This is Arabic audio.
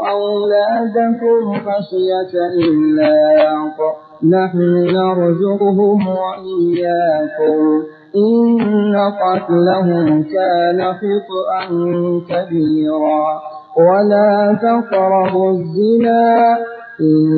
أولادكم خشية إملاق نحن نرزقهم وإياكم إن قتلهم كان خطأ كبيرا ولا تقربوا الزنا